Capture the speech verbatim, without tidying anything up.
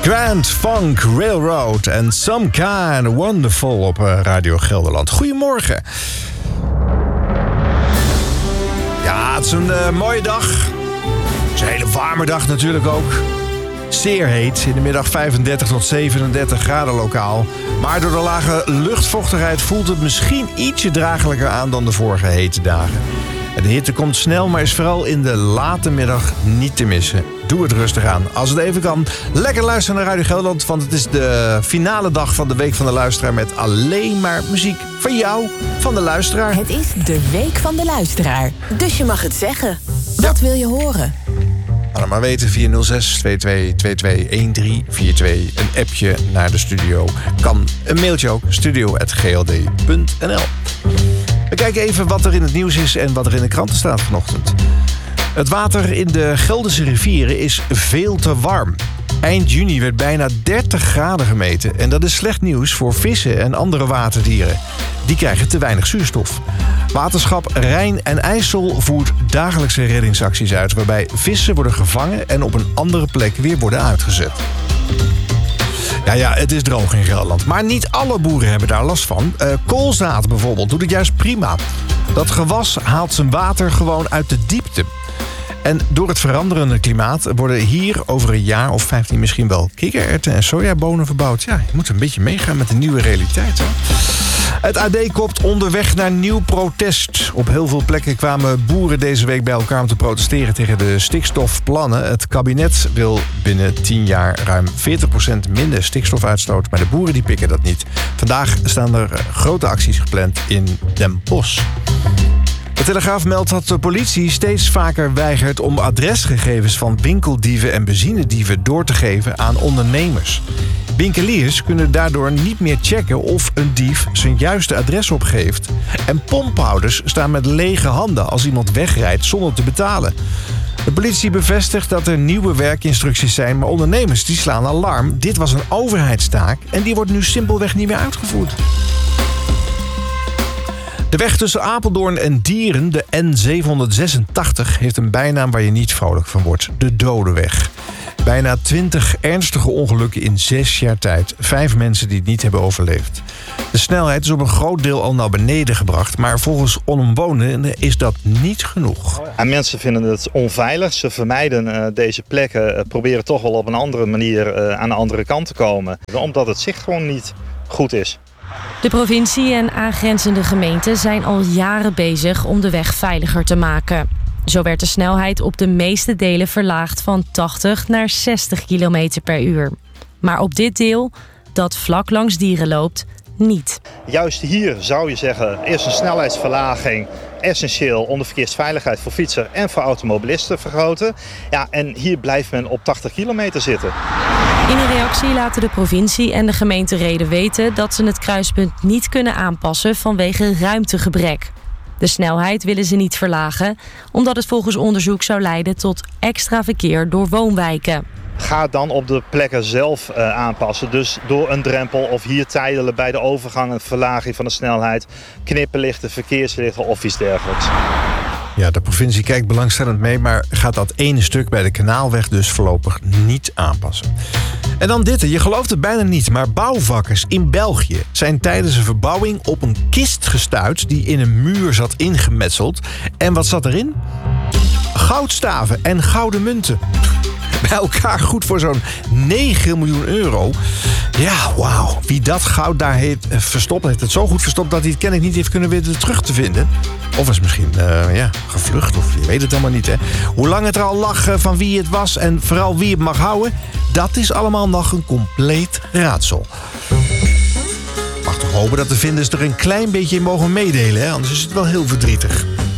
Grand Funk Railroad en Some Kind of Wonderful op Radio Gelderland. Goedemorgen. Ja, het is een uh, mooie dag. Het is een hele warme dag natuurlijk ook. Zeer heet, in de middag vijfendertig tot zevenendertig graden lokaal. Maar door de lage luchtvochtigheid voelt het misschien ietsje draaglijker aan dan de vorige hete dagen. De hitte komt snel, maar is vooral in de late middag niet te missen. Doe het rustig aan, als het even kan. Lekker luisteren naar Radio Gelderland, want het is de finale dag van de Week van de Luisteraar met alleen maar muziek van jou, van de luisteraar. Het is de Week van de Luisteraar, dus je mag het zeggen. Wat wil je horen? Laat het maar weten via nul zes twee twee twee twee een drie vier twee. Een appje naar de studio. Kan een mailtje ook, studio apenstaartje g l d punt n l. We kijken even wat er in het nieuws is en wat er in de kranten staat vanochtend. Het water in de Gelderse rivieren is veel te warm. Eind juni werd bijna dertig graden gemeten. En dat is slecht nieuws voor vissen en andere waterdieren. Die krijgen te weinig zuurstof. Waterschap Rijn en IJssel voert dagelijkse reddingsacties uit, waarbij vissen worden gevangen en op een andere plek weer worden uitgezet. Ja, ja, het is droog in Gelderland. Maar niet alle boeren hebben daar last van. Uh, koolzaad bijvoorbeeld doet het juist prima. Dat gewas haalt zijn water gewoon uit de diepte. En door het veranderende klimaat worden hier over een jaar of vijftien misschien wel kikkererwten en sojabonen verbouwd. Ja, je moet een beetje meegaan met de nieuwe realiteit, hè? Het A D kopt onderweg naar nieuw protest. Op heel veel plekken kwamen boeren deze week bij elkaar om te protesteren tegen de stikstofplannen. Het kabinet wil binnen tien jaar ruim veertig procent minder stikstofuitstoot, maar de boeren die pikken dat niet. Vandaag staan er grote acties gepland in Den Bosch. De Telegraaf meldt dat de politie steeds vaker weigert om adresgegevens van winkeldieven en benzinedieven door te geven aan ondernemers. Winkeliers kunnen daardoor niet meer checken of een dief zijn juiste adres opgeeft. En pomphouders staan met lege handen als iemand wegrijdt zonder te betalen. De politie bevestigt dat er nieuwe werkinstructies zijn, maar ondernemers die slaan alarm. Dit was een overheidstaak en die wordt nu simpelweg niet meer uitgevoerd. De weg tussen Apeldoorn en Dieren, de N zevenhonderdzesentachtig, heeft een bijnaam waar je niet vrolijk van wordt: de Dodeweg. Bijna twintig ernstige ongelukken in zes jaar tijd. Vijf mensen die het niet hebben overleefd. De snelheid is op een groot deel al naar beneden gebracht, maar volgens omwonenden is dat niet genoeg. En mensen vinden het onveilig. Ze vermijden uh, deze plekken, uh, proberen toch wel op een andere manier uh, aan de andere kant te komen. Omdat het zicht gewoon niet goed is. De provincie en aangrenzende gemeenten zijn al jaren bezig om de weg veiliger te maken. Zo werd de snelheid op de meeste delen verlaagd van tachtig naar zestig kilometer per uur. Maar op dit deel, dat vlak langs Dieren loopt, niet. Juist hier zou je zeggen, is een snelheidsverlaging essentieel om de verkeersveiligheid voor fietsen en voor automobilisten te vergroten. Ja, en hier blijft men op tachtig kilometer zitten. In een reactie laten de provincie en de gemeente Rheden weten dat ze het kruispunt niet kunnen aanpassen vanwege ruimtegebrek. De snelheid willen ze niet verlagen, omdat het volgens onderzoek zou leiden tot extra verkeer door woonwijken. Ga dan op de plekken zelf uh, aanpassen. Dus door een drempel of hier tijdelijk bij de overgang een verlaging van de snelheid, knipperlichten, verkeerslichten of iets dergelijks. Ja, de provincie kijkt belangstellend mee, maar gaat dat ene stuk bij de Kanaalweg dus voorlopig niet aanpassen. En dan dit, je gelooft het bijna niet, maar bouwvakkers in België zijn tijdens een verbouwing op een kist gestuit die in een muur zat ingemetseld. En wat zat erin? Goudstaven en gouden munten. Bij elkaar goed voor zo'n negen miljoen euro. Ja, wauw. Wie dat goud daar heeft verstopt, heeft het zo goed verstopt dat hij het kennelijk niet heeft kunnen weten terug te vinden. Of is misschien uh, ja, gevlucht, of je weet het allemaal niet. Hè. Hoe lang het er al lag, uh, van wie het was en vooral wie het mag houden, dat is allemaal nog een compleet raadsel. Mag toch hopen dat de vinders er een klein beetje in mogen meedelen, hè? Anders is het wel heel verdrietig.